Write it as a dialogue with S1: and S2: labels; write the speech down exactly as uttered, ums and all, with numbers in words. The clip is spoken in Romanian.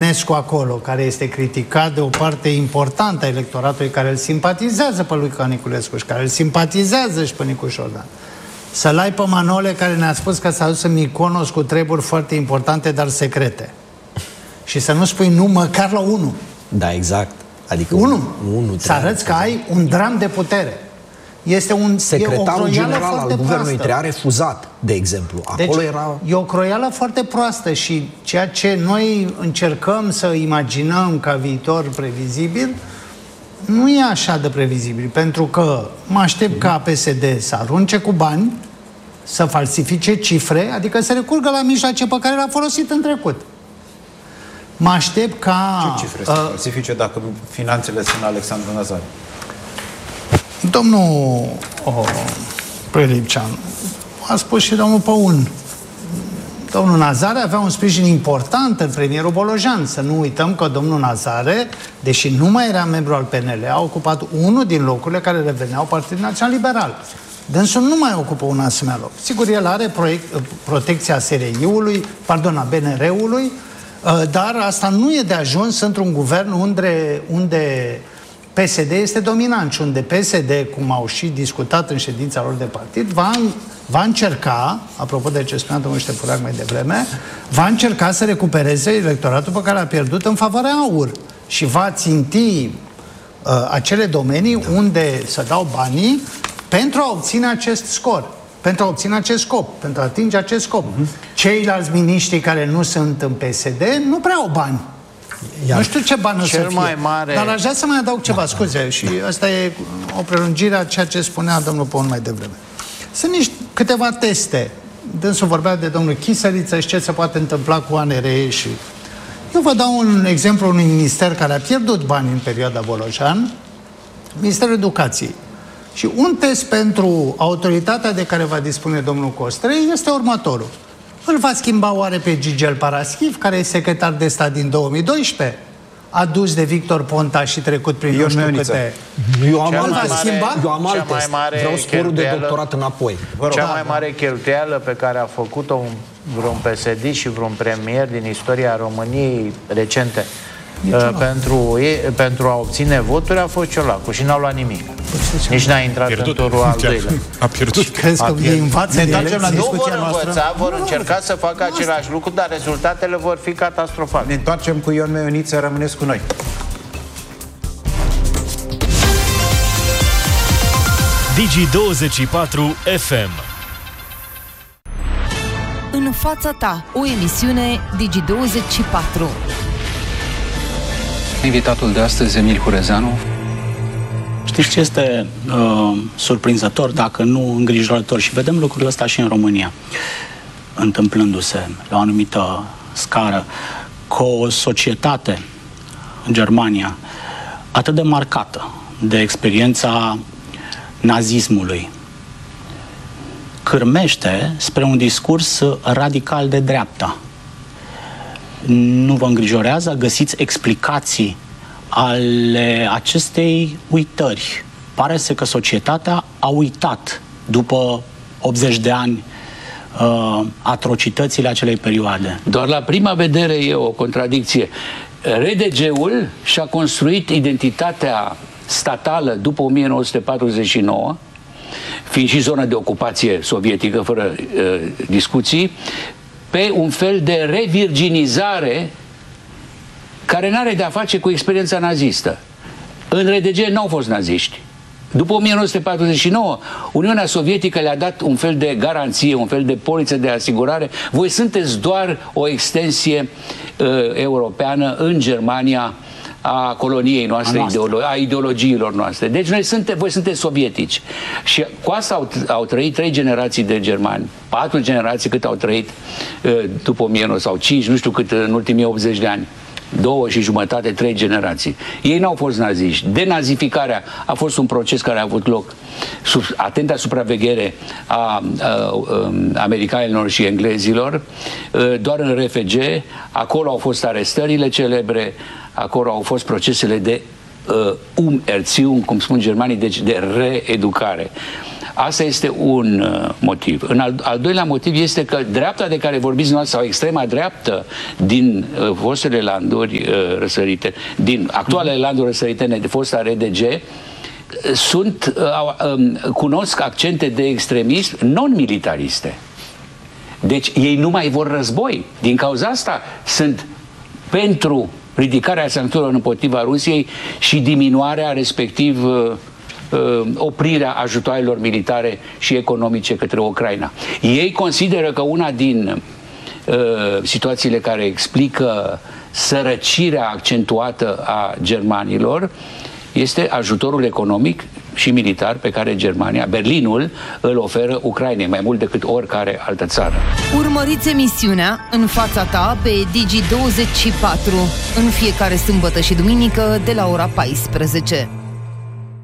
S1: Ionescu acolo, care este criticat de o parte importantă a electoratului care îl simpatizează pe lui Niculescu și care îl simpatizează și pe Nicu Șordan. Să-l ai pe Manole, care ne-a spus că s-a dus în Mykonos cu treburi foarte importante, dar secrete. Și să nu spui nu măcar la unu.
S2: Da, exact. Adică
S1: unu.
S2: unu
S1: să arăți că ai un dram de putere. Este un
S2: secretarul
S1: e
S2: general al guvernului treia refuzat, de exemplu. Acolo
S1: deci,
S2: era...
S1: e o croială foarte proastă și ceea ce noi încercăm să imaginăm ca viitor previzibil nu e așa de previzibil, pentru că mă aștept ca P S D să arunce cu bani, să falsifice cifre, adică să recurgă la mijloace pe care le-a folosit în trecut. Mă aștept ca...
S3: Ce cifre uh, să falsifice dacă finanțele sunt Alexandru Nazare?
S1: Domnul oh, Prelipcean, a spus și domnul Păun, domnul Nazare avea un sprijin important în premierul Bolojan. Să nu uităm că domnul Nazare, deși nu mai era membru al P N L, a ocupat unul din locurile care reveneau Partidul Național Liberal. Dânsul nu mai ocupă un asemenea loc. Sigur, el are proiect, protecția S R I-ului, pardon, a B N R-ului, dar asta nu e de ajuns într-un guvern unde, unde P S D este dominant și unde P S D, cum au și discutat în ședința lor de partid, va, va încerca, apropo de ce spunea domnul Ștefurac mai devreme, va încerca să recupereze electoratul pe care l-a pierdut în favoarea AUR și va ținti uh, acele domenii da. unde să dau banii pentru a obține acest scor, pentru a obține acest scop, pentru a atinge acest scop. Uh-huh. Ceilalți miniștri care nu sunt în P S D nu prea au bani. Iar nu știu ce bani o să fie, mai mare... dar aș vrea să mai adaug ceva, da, scuze, și asta e o prelungire a ceea ce spunea domnul Păun mai devreme. Sunt niște câteva teste. Dânsul vorbea de domnul Chisăliță și ce se poate întâmpla cu A N R E și... Eu vă dau un exemplu unui minister care a pierdut bani în perioada Bolojan, Ministerul Educației. Și un test pentru autoritatea de care va dispune domnul Costrei este următorul. Îl va schimba oare pe Gigel Paraschiv, care e secretar de stat din două mii doisprezece, adus de Victor Ponta și trecut prin nu știu câte...
S2: Eu am alt test. Eu am alt test. Vreau scorul de doctorat înapoi.
S4: Cea mai mare cheltuială pe care a făcut-o vreun P S D și vreun premier din istoria României recente uh, pentru, e, pentru a obține voturi a fost Ciolacu și n-au luat nimic. Nici n-a intrat pierdut. în turul al doilea.
S3: A pierdut.
S1: Crezi că ei învață de elecții?
S4: Nu vor învăța, vor încerca să facă același lucru, dar rezultatele vor fi catastrofale.
S3: Ne întoarcem cu Ion Meioniță, rămâneți cu noi.
S5: Digi douăzeci și patru F M.
S6: În fața ta, o emisiune Digi douăzeci și patru.
S7: Invitatul de astăzi, Emil Hurezeanu.
S8: Știți ce este uh, surprinzător, dacă nu îngrijorător, și vedem lucrurile astea și în România, întâmplându-se la o anumită scară, cu o societate în Germania atât de marcată de experiența nazismului, cârmește spre un discurs radical de dreapta. Nu vă îngrijorează? Găsiți explicații ale acestei uitări? Pare să că societatea a uitat după optzeci de ani uh, atrocitățile acelei perioade.
S7: Doar la prima vedere e o contradicție. R D G-ul și-a construit identitatea statală după o mie nouă sute patruzeci și nouă, fiind și zonă de ocupație sovietică, fără uh, discuții, pe un fel de revirginizare care n-are de-a face cu experiența nazistă. În R D G n-au fost naziști. După o mie nouă sute patruzeci și nouă, Uniunea Sovietică le-a dat un fel de garanție, un fel de poliță de asigurare. Voi sunteți doar o extensie uh, europeană în Germania a coloniei noastre, a, ideolo a ideologiilor noastre. Deci noi suntem, voi sunteți sovietici. Și cu asta au, au trăit trei generații de germani, patru generații cât au trăit uh, după o mie nouă sau cinci, nu știu cât în ultimii optzeci de ani. Două și jumătate, trei generații. Ei n-au fost naziști. Denazificarea a fost un proces care a avut loc sub atenta supraveghere a, a, a americanilor și englezilor, doar în R F G. Acolo au fost arestările celebre, acolo au fost procesele de uh, Umerziehung, cum spun germanii, deci de reeducare. Asta este un uh, motiv. În al, al doilea motiv este că dreapta de care vorbiți noastră, sau extrema dreaptă din uh, fostele landuri uh, răsărite, din actualele mm-hmm. landuri răsăritene de fosta R D G, sunt, uh, uh, cunosc accente de extremism non-militariste. Deci ei nu mai vor război. Din cauza asta sunt pentru ridicarea sancțiunilor împotriva Rusiei și diminuarea, respectiv uh, uh, oprirea ajutoarelor militare și economice către Ucraina. Ei consideră că una din uh, situațiile care explică sărăcirea accentuată a germanilor este ajutorul economic și militar pe care Germania, Berlinul, îl oferă Ucrainei, mai mult decât oricare altă țară.
S6: Urmăriți emisiunea În fața ta pe Digi douăzeci și patru în fiecare sâmbătă și duminică de la ora paisprezece.